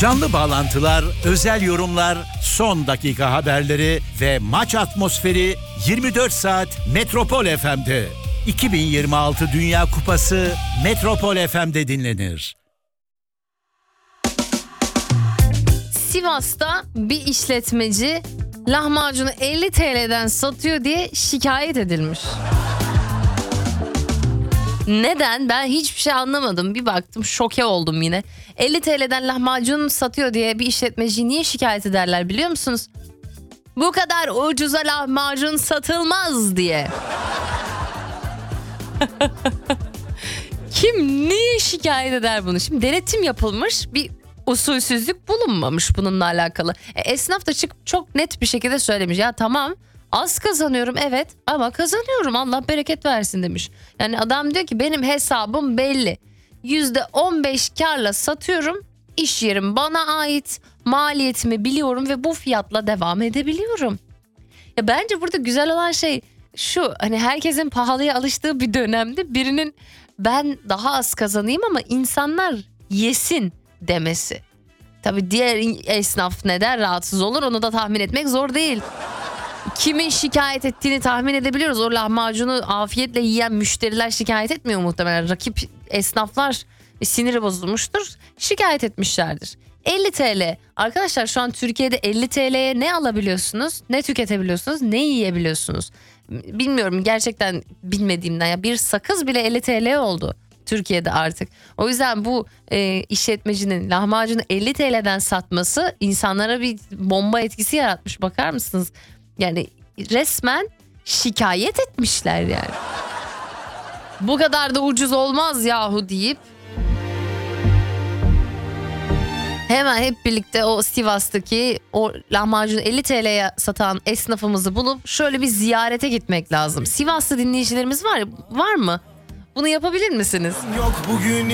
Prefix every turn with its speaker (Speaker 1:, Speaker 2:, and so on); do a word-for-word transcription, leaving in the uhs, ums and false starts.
Speaker 1: Canlı bağlantılar, özel yorumlar, son dakika haberleri ve maç atmosferi yirmi dört saat Metropol F M'de. iki bin yirmi altı Dünya Kupası Metropol F M'de dinlenir.
Speaker 2: Sivas'ta bir işletmeci lahmacunu elli T L'den satıyor diye şikayet edilmiş. Neden? Ben hiçbir şey anlamadım. Bir baktım, şoke oldum yine. elli T L'den lahmacun satıyor diye bir işletmeci niye şikayet ederler biliyor musunuz? Bu kadar ucuza lahmacun satılmaz diye. Kim niye şikayet eder bunu? Şimdi denetim yapılmış, bir usulsüzlük bulunmamış bununla alakalı. E, esnaf da çıkıp çok net bir şekilde söylemiş. Ya tamam, az kazanıyorum evet ama kazanıyorum, Allah bereket versin demiş. Yani adam diyor ki benim hesabım belli. yüzde on beş karla satıyorum. İş yerim bana ait. Maliyetimi biliyorum ve bu fiyatla devam edebiliyorum. Ya bence burada güzel olan şey şu, hani herkesin pahalıya alıştığı bir dönemde birinin ben daha az kazanayım ama insanlar yesin demesi. Tabii diğer esnaf neden rahatsız olur onu da tahmin etmek zor değil. Kimin şikayet ettiğini tahmin edebiliyoruz. O lahmacunu afiyetle yiyen müşteriler şikayet etmiyor muhtemelen. Rakip esnaflar siniri bozulmuştur, şikayet etmişlerdir. elli T L. Arkadaşlar şu an Türkiye'de elli T L'ye ne alabiliyorsunuz? Ne tüketebiliyorsunuz? Ne yiyebiliyorsunuz? Bilmiyorum, gerçekten bilmediğimden. Ya bir sakız bile elli T L oldu Türkiye'de artık. O yüzden bu e, işletmecinin lahmacunu elli T L'den satması insanlara bir bomba etkisi yaratmış. Bakar mısınız? Yani resmen şikayet etmişler yani. Bu kadar da ucuz olmaz yahu deyip hemen hep birlikte o Sivas'taki o lahmacunu elli T L'ye satan esnafımızı bulup şöyle bir ziyarete gitmek lazım. Sivaslı dinleyicilerimiz var, var mı? Bunu yapabilir misiniz?
Speaker 3: Yok bugün